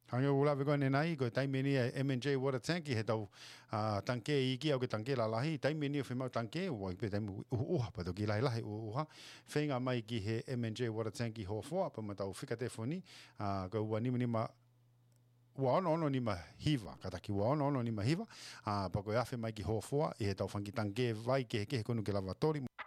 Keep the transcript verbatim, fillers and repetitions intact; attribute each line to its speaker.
Speaker 1: Hanga ula veko nenai ko taimeni M and J water tanki he tau uh, tanke iki au ke tanke la lahi taimeni fe mau tanke o pe taimu o pa to ki lahi lahi o ha fenga mai ki he M and J water tanki ho fo pa ma tau fika te foni uh, ko wa ni ni ma wa ono ono ni ma hiva kata ki wa ono ono ni ma hiva uh, pa ko afe mai ki ho fo e he tau fangi tanke vai ke ke kono ke lavatori